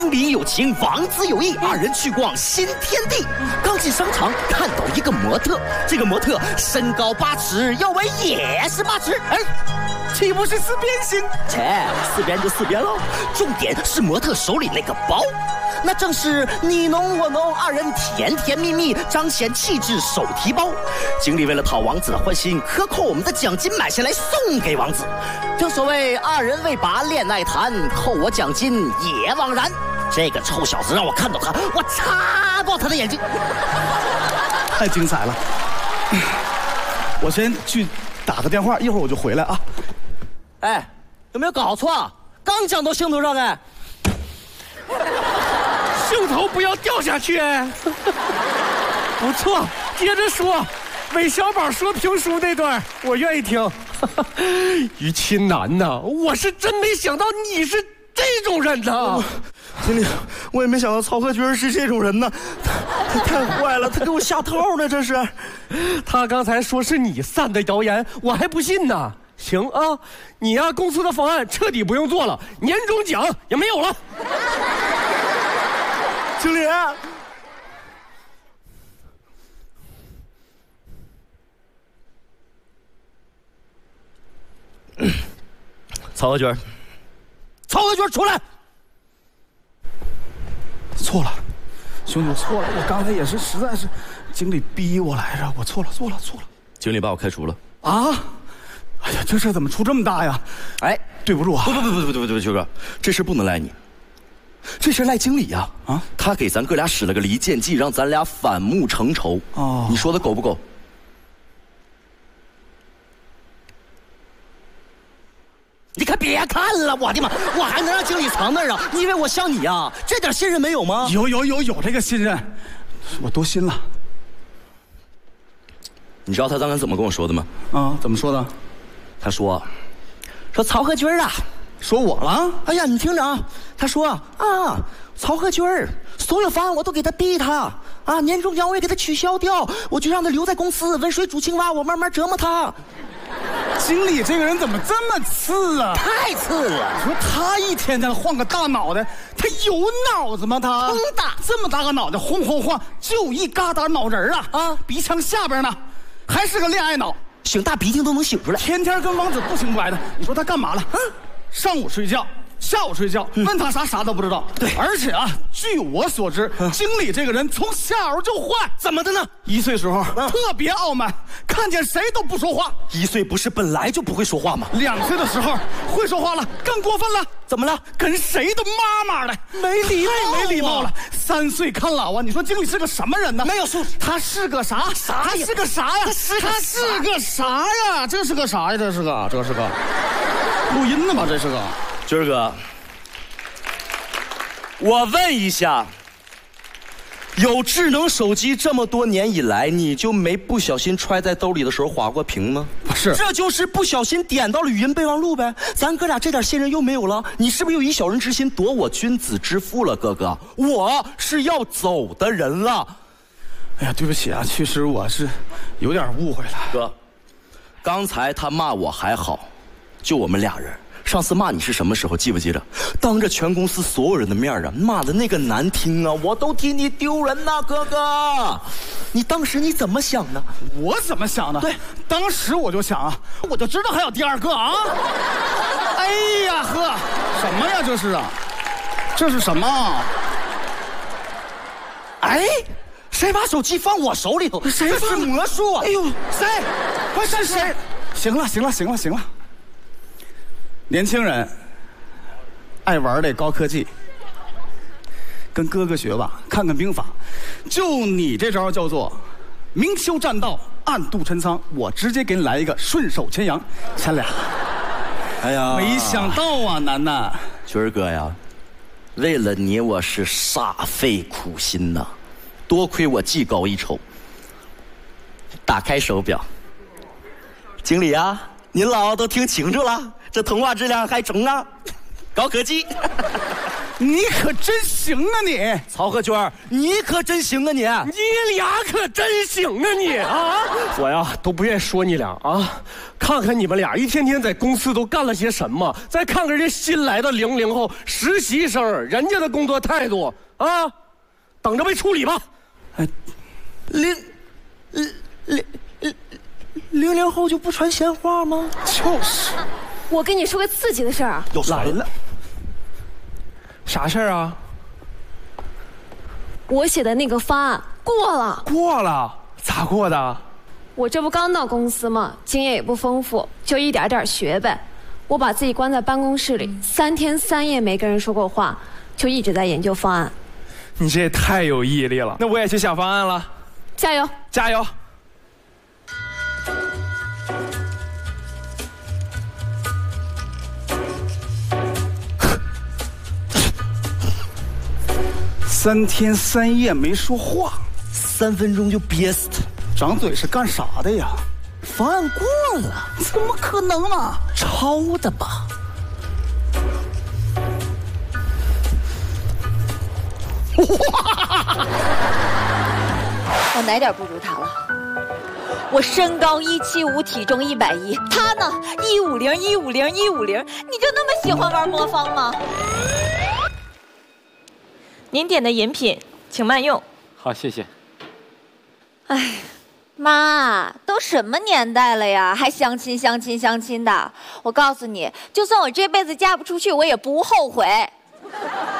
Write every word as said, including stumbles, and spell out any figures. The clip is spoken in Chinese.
里有情，王子有意，二人去逛新天地。刚进商场，看到一个模特，这个模特身高八尺，腰围也是八尺，哎，岂不是四边形？切，四边就四边喽。重点是模特手里那个包，那正是你侬我侬，二人甜甜蜜蜜，彰显气质手提包。经理为了讨王子的欢心，克扣我们的奖金买下来送给王子。正所谓二人为把恋爱谈，扣我奖金也枉然。这个臭小子让我看到他，我插爆他的眼睛！ 太精彩了！我先去打个电话，一会儿我就回来啊。 哎，有没有搞错？刚讲到兴头上哎， 兴头不要掉下去哎。不错，接着说。韦小宝说评书那段，我愿意听。于秦南呐，我是真没想到你是这种人呐。 经理，我也没想到曹克军是这种人呢，他太坏了，他给我下套呢，这是。 他刚才说是你散的谣言，我还不信呢。行啊，你呀、啊、公司的方案彻底不用做了，年终奖也没有了。 经理， 曹克军，曹克军出来！ 错了，兄弟，我错了，我刚才也是实在是，经理逼我来着，我错了，错了，错了。 经理把我开除了啊！哎呀，这事怎么出这么大呀？ 哎， 对不住啊！ 不不不不不不不，秋哥，这事不能赖你，这事赖经理呀！啊，啊他给咱哥俩使了个离间计，让咱俩反目成仇。哦，你说的够不够？你可别看了，我的妈！我还能让经理藏那儿啊？你以为我像你啊？这点信任没有吗？ 有有有有这个信任，我多心了。 你知道他刚才怎么跟我说的吗？ 啊，怎么说的？ 他说：“说曹克军啊， 说我了。 哎呀，你听着啊，他说啊，曹克军所有方案我都给他逼他啊，年终奖我也给他取消掉，我就让他留在公司温水煮青蛙，我慢慢折磨他。” 经理这个人怎么这么次啊？ 太次了！ 你说他一天天换个大脑袋，他有脑子吗？他砰大这么大个脑袋，晃晃晃，就一疙瘩脑仁啊！啊，鼻腔下边呢，还是个恋爱脑， 擤大鼻涕都能擤出来。 天天跟王子不清不白的，你说他干嘛了？嗯，上午睡觉。下午睡觉，问他啥啥都不知道。对，而且啊，据我所知，经理这个人从小就坏。 怎么的呢？ 一岁时候特别傲慢，看见谁都不说话。 一岁不是本来就不会说话吗？ 两岁的时候会说话了，更过分了。 怎么了？ 跟谁的妈妈了？ 没礼貌， 太没礼貌了。三岁看老啊！你说经理是个什么人呢？ 没有素质。 他是个啥？啥？他是个啥呀？他是他是个啥呀？这是个啥呀？这是个这是个录音的吗？这是个。 军儿哥，我问一下，有智能手机这么多年以来，你就没不小心揣在兜里的时候划过屏吗？ 不是， 这就是不小心点到了语音备忘录呗。咱哥俩这点信任又没有了，你是不是又以小人之心夺我君子之腹了？哥哥，我是要走的人了。 哎呀，对不起啊，其实我是有点误会了。 哥，刚才他骂我还好，就我们俩人。上次骂你是什么时候？记不记得？当着全公司所有人的面啊，骂的那个难听啊，我都替你丢人呐，哥哥。你当时你怎么想的？ 我怎么想的？ 对， 当时我就想啊，我就知道还有第二个啊。哎呀呵，什么呀这是啊？这是什么？ 哎，谁把手机放我手里头？谁？这是魔术啊！ 哎呦， 谁？快是谁？ 行了行了行了行了。年轻人爱玩这高科技，跟哥哥学吧，看看兵法。就你这招叫做明修栈道，暗度陈仓，我直接给你来一个顺手牵羊，牵俩。 哎呀， 没想到啊，楠楠， 军儿哥呀，为了你我是煞费苦心呐，多亏我技高一筹。打开手表，经理啊，您老都听清楚了。这通话质量还中啊，高科技。 你可真行啊你！ 曹和娟，你可真行啊你！ 你俩可真行啊你啊！我呀都不愿意说你俩啊，看看你们俩一天天在公司都干了些什么，再看看这新来的零零后实习生，人家的工作态度啊，等着被处理吧。 哎，零零零零零后就不传闲话吗？ 就是， 我跟你说个刺激的事儿啊， 又来了。 啥事儿啊？ 我写的那个方案过了。 过了？咋过的？ 我这不刚到公司吗？经验也不丰富，就一点点学呗。我把自己关在办公室里，三天三夜没跟人说过话，就一直在研究方案。 你这也太有毅力了。那我也去想方案了。 加油！ 加油！ 三天三夜没说话， 三分钟就憋死他。 张嘴是干啥的呀？ 方案过了， 怎么可能呢？ 抄的吧？ 我哪点不如他了？我身高一七五，体重一百一，他呢一五零一五零一五零，你就那么喜欢玩魔方吗？ 您点的饮品，请慢用。 好，谢谢。 哎，妈，都什么年代了呀，还相亲相亲相亲的？我告诉你，就算我这辈子嫁不出去，我也不后悔。